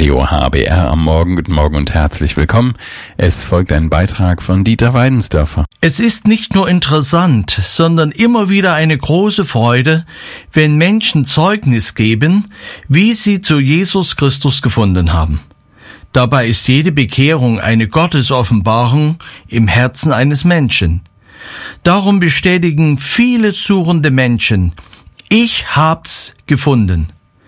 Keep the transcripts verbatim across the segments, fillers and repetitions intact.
Radio H B R am Morgen. Guten Morgen und herzlich willkommen. Es folgt ein Beitrag von Dieter Weidensdörfer. Es ist nicht nur interessant, sondern immer wieder eine große Freude, wenn Menschen Zeugnis geben, wie sie zu Jesus Christus gefunden haben. Dabei ist jede Bekehrung eine Gottesoffenbarung im Herzen eines Menschen. Darum bestätigen viele suchende Menschen: Ich hab's gefunden.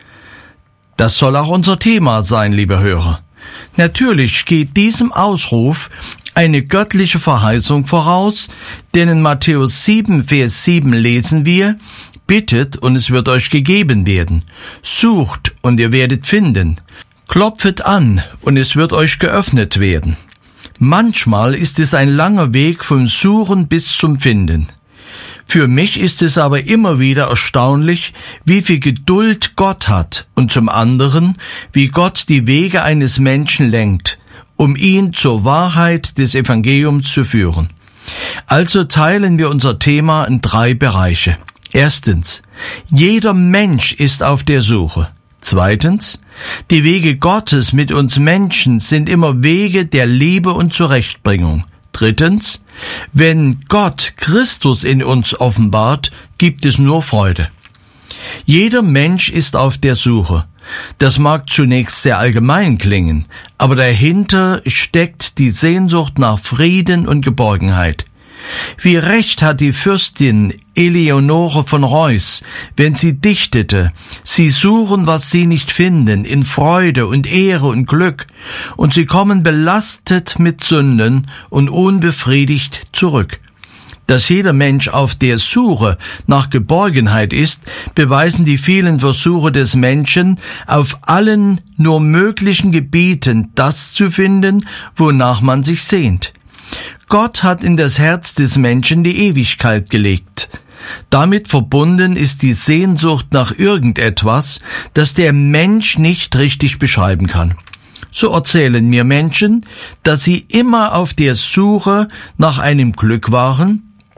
Das soll auch unser Thema sein, liebe Hörer. Natürlich geht diesem Ausruf eine göttliche Verheißung voraus, denn in Matthäus sieben, Vers sieben lesen wir: Bittet und es wird euch gegeben werden. Sucht und ihr werdet finden. Klopfet an und es wird euch geöffnet werden. Manchmal ist es ein langer Weg vom Suchen bis zum Finden. Für mich ist es aber immer wieder erstaunlich, wie viel Geduld Gott hat und zum anderen, wie Gott die Wege eines Menschen lenkt, um ihn zur Wahrheit des Evangeliums zu führen. Also teilen wir unser Thema in drei Bereiche. Erstens, jeder Mensch ist auf der Suche. Zweitens, die Wege Gottes mit uns Menschen sind immer Wege der Liebe und Zurechtbringung. Drittens, wenn Gott Christus in uns offenbart, gibt es nur Freude. Jeder Mensch ist auf der Suche. Das mag zunächst sehr allgemein klingen, aber dahinter steckt die Sehnsucht nach Frieden und Geborgenheit. Wie recht hat die Fürstin Eleonore von Reuß, wenn sie dichtete: Sie suchen, was sie nicht finden, in Freude und Ehre und Glück, und sie kommen belastet mit Sünden und unbefriedigt zurück. Dass jeder Mensch auf der Suche nach Geborgenheit ist, beweisen die vielen Versuche des Menschen, auf allen nur möglichen Gebieten das zu finden, wonach man sich sehnt. Gott hat in das Herz des Menschen die Ewigkeit gelegt. Damit verbunden ist die Sehnsucht nach irgendetwas, das der Mensch nicht richtig beschreiben kann. So erzählen mir Menschen, dass sie immer auf der Suche nach einem Glück waren,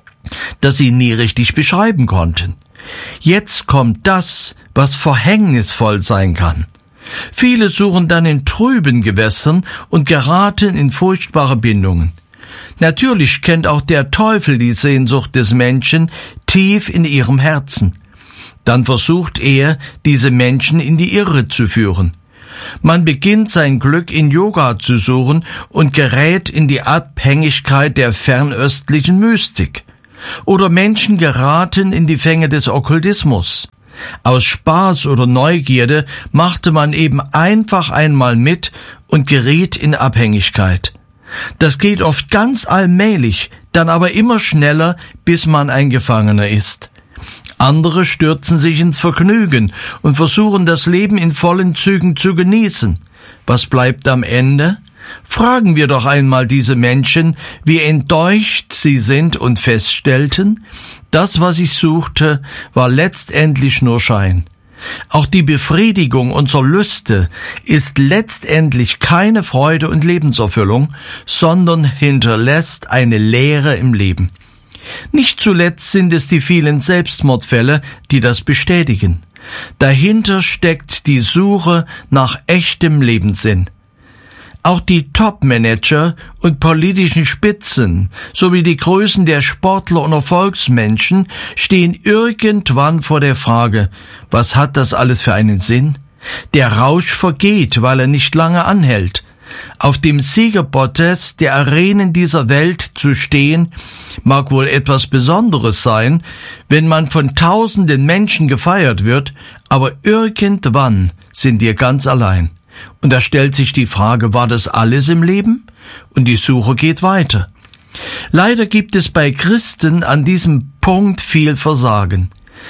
das sie nie richtig beschreiben konnten. Jetzt kommt das, was verhängnisvoll sein kann. Viele suchen dann in trüben Gewässern und geraten in furchtbare Bindungen. Natürlich kennt auch der Teufel die Sehnsucht des Menschen tief in ihrem Herzen. Dann versucht er, diese Menschen in die Irre zu führen. Man beginnt sein Glück in Yoga zu suchen und gerät in die Abhängigkeit der fernöstlichen Mystik. Oder Menschen geraten in die Fänge des Okkultismus. Aus Spaß oder Neugierde machte man eben einfach einmal mit und geriet in Abhängigkeit. Das geht oft ganz allmählich, dann aber immer schneller, bis man ein Gefangener ist. Andere stürzen sich ins Vergnügen und versuchen, das Leben in vollen Zügen zu genießen. Was bleibt am Ende? Fragen wir doch einmal diese Menschen, wie enttäuscht sie sind und feststellten: Das, was ich suchte, war letztendlich nur Schein. Auch die Befriedigung unserer Lüste ist letztendlich keine Freude und Lebenserfüllung, sondern hinterlässt eine Leere im Leben. Nicht zuletzt sind es die vielen Selbstmordfälle, die das bestätigen. Dahinter steckt die Suche nach echtem Lebenssinn. Auch die Top-Manager und politischen Spitzen sowie die Größen der Sportler und Erfolgsmenschen stehen irgendwann vor der Frage: Was hat das alles für einen Sinn? Der Rausch vergeht, weil er nicht lange anhält. Auf dem Siegerpodest der Arenen dieser Welt zu stehen, mag wohl etwas Besonderes sein, wenn man von tausenden Menschen gefeiert wird, aber irgendwann sind wir ganz allein. Und da stellt sich die Frage: War das alles im Leben? Und die Suche geht weiter. Leider gibt es bei Christen an diesem Punkt viel Versagen.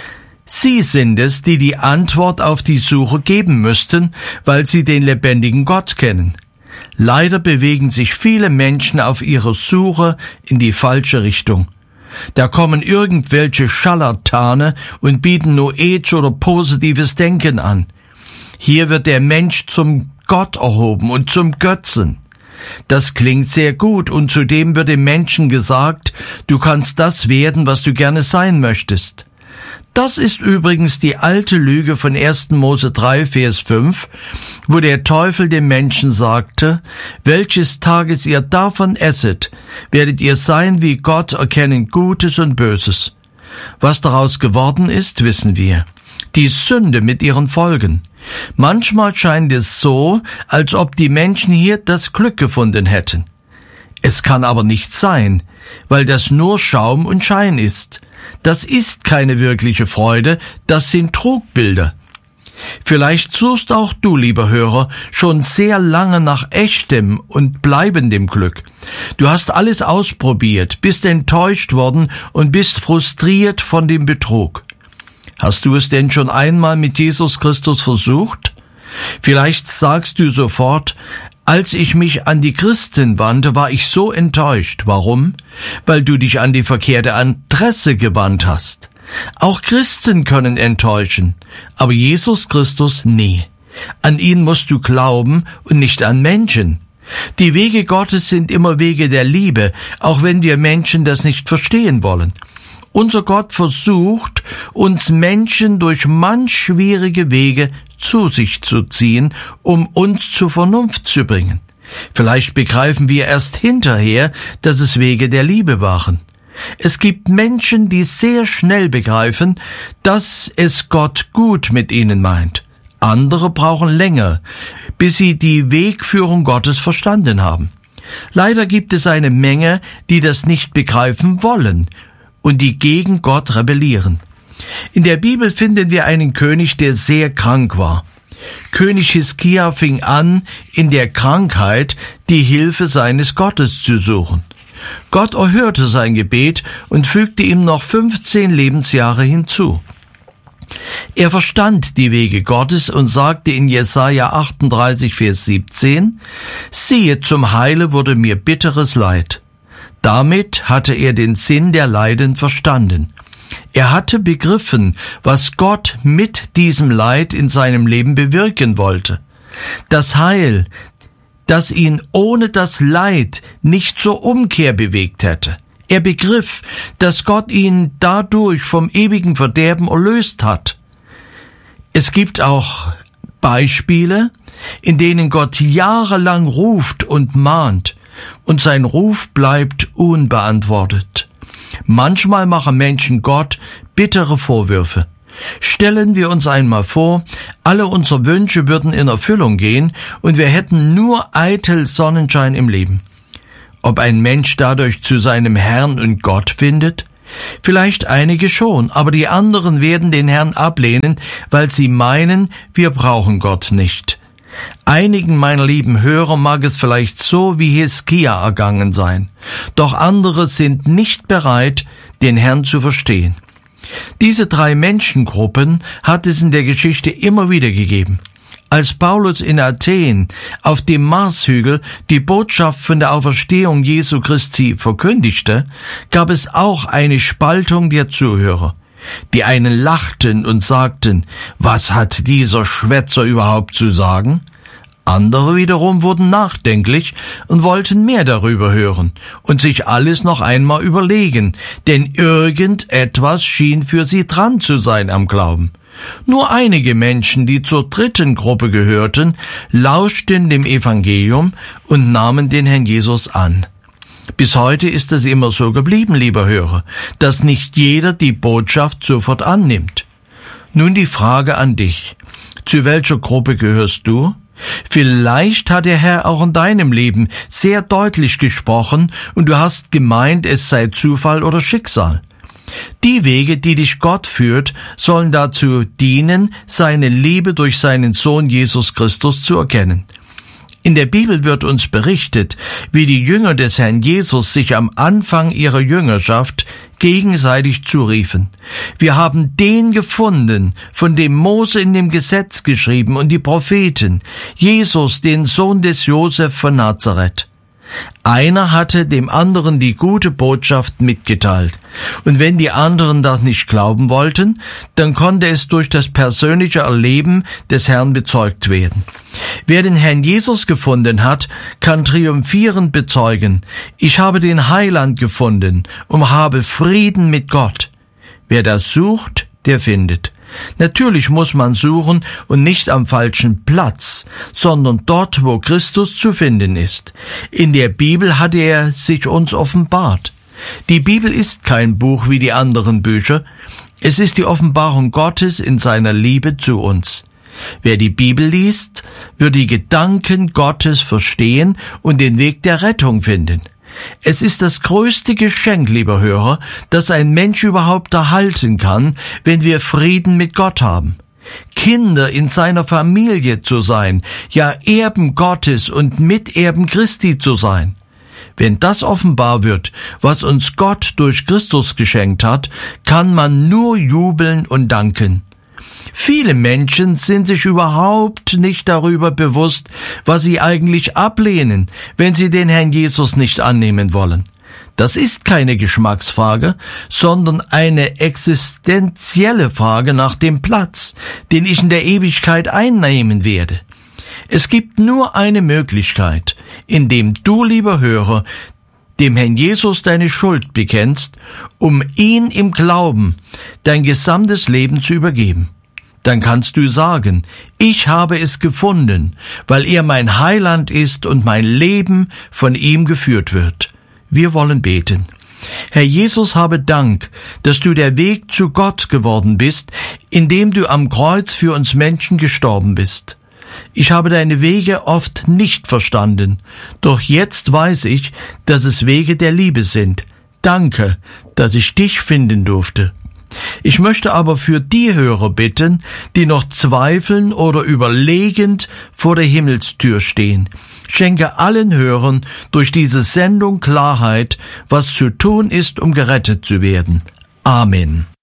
Sie sind es, die die Antwort auf die Suche geben müssten, weil sie den lebendigen Gott kennen. Leider bewegen sich viele Menschen auf ihrer Suche in die falsche Richtung. Da kommen irgendwelche Scharlatane und bieten New Age oder positives Denken an. Hier wird der Mensch zum Gott erhoben und zum Götzen. Das klingt sehr gut und zudem wird dem Menschen gesagt: Du kannst das werden, was du gerne sein möchtest. Das ist übrigens die alte Lüge von ersten Mose drei, Vers fünf, wo der Teufel dem Menschen sagte, welches Tages ihr davon esset, werdet ihr sein wie Gott, erkennen Gutes und Böses. Was daraus geworden ist, wissen wir. Die Sünde mit ihren Folgen. Manchmal scheint es so, als ob die Menschen hier das Glück gefunden hätten. Es kann aber nicht sein, weil das nur Schaum und Schein ist. Das ist keine wirkliche Freude, das sind Trugbilder. Vielleicht suchst auch du, lieber Hörer, schon sehr lange nach echtem und bleibendem Glück. Du hast alles ausprobiert, bist enttäuscht worden und bist frustriert von dem Betrug. Hast du es denn schon einmal mit Jesus Christus versucht? Vielleicht sagst du sofort, als ich mich an die Christen wandte, war ich so enttäuscht. Warum? Weil du dich an die verkehrte Adresse gewandt hast. Auch Christen können enttäuschen, aber Jesus Christus nie. An ihn musst du glauben und nicht an Menschen. Die Wege Gottes sind immer Wege der Liebe, auch wenn wir Menschen das nicht verstehen wollen. Unser Gott versucht, uns Menschen durch manch schwierige Wege zu sich zu ziehen, um uns zur Vernunft zu bringen. Vielleicht begreifen wir erst hinterher, dass es Wege der Liebe waren. Es gibt Menschen, die sehr schnell begreifen, dass es Gott gut mit ihnen meint. Andere brauchen länger, bis sie die Wegführung Gottes verstanden haben. Leider gibt es eine Menge, die das nicht begreifen wollen und die gegen Gott rebellieren. In der Bibel finden wir einen König, der sehr krank war. König Hiskia fing an, in der Krankheit die Hilfe seines Gottes zu suchen. Gott erhörte sein Gebet und fügte ihm noch fünfzehn Lebensjahre hinzu. Er verstand die Wege Gottes und sagte in Jesaja achtunddreißig, Vers siebzehn, siehe, zum Heile wurde mir bitteres Leid. Damit hatte er den Sinn der Leiden verstanden. Er hatte begriffen, was Gott mit diesem Leid in seinem Leben bewirken wollte. Das Heil, das ihn ohne das Leid nicht zur Umkehr bewegt hätte. Er begriff, dass Gott ihn dadurch vom ewigen Verderben erlöst hat. Es gibt auch Beispiele, in denen Gott jahrelang ruft und mahnt, und sein Ruf bleibt unbeantwortet. Manchmal machen Menschen Gott bittere Vorwürfe. Stellen wir uns einmal vor, alle unsere Wünsche würden in Erfüllung gehen und wir hätten nur eitel Sonnenschein im Leben. Ob ein Mensch dadurch zu seinem Herrn und Gott findet? Vielleicht einige schon, aber die anderen werden den Herrn ablehnen, weil sie meinen, wir brauchen Gott nicht. Einigen meiner lieben Hörer mag es vielleicht so wie Hiskia ergangen sein, doch andere sind nicht bereit, den Herrn zu verstehen. Diese drei Menschengruppen hat es in der Geschichte immer wieder gegeben. Als Paulus in Athen auf dem Marshügel die Botschaft von der Auferstehung Jesu Christi verkündigte, gab es auch eine Spaltung der Zuhörer. Die einen lachten und sagten, was hat dieser Schwätzer überhaupt zu sagen? Andere wiederum wurden nachdenklich und wollten mehr darüber hören und sich alles noch einmal überlegen, denn irgendetwas schien für sie dran zu sein am Glauben. Nur einige Menschen, die zur dritten Gruppe gehörten, lauschten dem Evangelium und nahmen den Herrn Jesus an. Bis heute ist es immer so geblieben, lieber Hörer, dass nicht jeder die Botschaft sofort annimmt. Nun die Frage an dich. Zu welcher Gruppe gehörst du? Vielleicht hat der Herr auch in deinem Leben sehr deutlich gesprochen und du hast gemeint, es sei Zufall oder Schicksal. Die Wege, die dich Gott führt, sollen dazu dienen, seine Liebe durch seinen Sohn Jesus Christus zu erkennen. In der Bibel wird uns berichtet, wie die Jünger des Herrn Jesus sich am Anfang ihrer Jüngerschaft gegenseitig zuriefen. Wir haben den gefunden, von dem Mose in dem Gesetz geschrieben und die Propheten, Jesus, den Sohn des Josef von Nazareth. Einer hatte dem anderen die gute Botschaft mitgeteilt. Und wenn die anderen das nicht glauben wollten, dann konnte es durch das persönliche Erleben des Herrn bezeugt werden. Wer den Herrn Jesus gefunden hat, kann triumphierend bezeugen, ich habe den Heiland gefunden und habe Frieden mit Gott. Wer das sucht, der findet. Natürlich muss man suchen und nicht am falschen Platz, sondern dort, wo Christus zu finden ist. In der Bibel hat er sich uns offenbart. Die Bibel ist kein Buch wie die anderen Bücher. Es ist die Offenbarung Gottes in seiner Liebe zu uns. Wer die Bibel liest, wird die Gedanken Gottes verstehen und den Weg der Rettung finden. Es ist das größte Geschenk, lieber Hörer, das ein Mensch überhaupt erhalten kann, wenn wir Frieden mit Gott haben. Kinder in seiner Familie zu sein, ja Erben Gottes und Miterben Christi zu sein. Wenn das offenbar wird, was uns Gott durch Christus geschenkt hat, kann man nur jubeln und danken. Viele Menschen sind sich überhaupt nicht darüber bewusst, was sie eigentlich ablehnen, wenn sie den Herrn Jesus nicht annehmen wollen. Das ist keine Geschmacksfrage, sondern eine existenzielle Frage nach dem Platz, den ich in der Ewigkeit einnehmen werde. Es gibt nur eine Möglichkeit, indem du, lieber Hörer, dem Herrn Jesus deine Schuld bekennst, um ihn im Glauben dein gesamtes Leben zu übergeben. Dann kannst du sagen, ich habe es gefunden, weil er mein Heiland ist und mein Leben von ihm geführt wird. Wir wollen beten. Herr Jesus, habe Dank, dass du der Weg zu Gott geworden bist, indem du am Kreuz für uns Menschen gestorben bist. Ich habe deine Wege oft nicht verstanden, doch jetzt weiß ich, dass es Wege der Liebe sind. Danke, dass ich dich finden durfte. Ich möchte aber für die Hörer bitten, die noch zweifeln oder überlegend vor der Himmelstür stehen. Schenke allen Hörern durch diese Sendung Klarheit, was zu tun ist, um gerettet zu werden. Amen.